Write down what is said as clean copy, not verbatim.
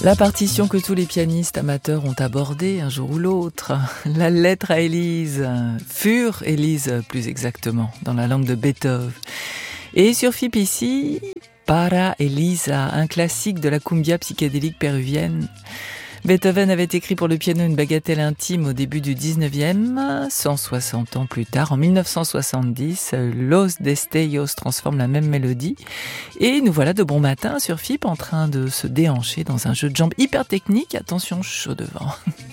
La partition que tous les pianistes amateurs ont abordée un jour ou l'autre. La lettre à Élise, Für Élise plus exactement, dans la langue de Beethoven. Et sur FIP ici, Para Elisa, un classique de la cumbia psychédélique péruvienne. Beethoven avait écrit pour le piano une bagatelle intime au début du 19e. 160 ans plus tard, en 1970, Los Destellos transforme la même mélodie. Et nous voilà de bon matin sur FIP en train de se déhancher dans un jeu de jambes hyper technique. Attention, chaud devant.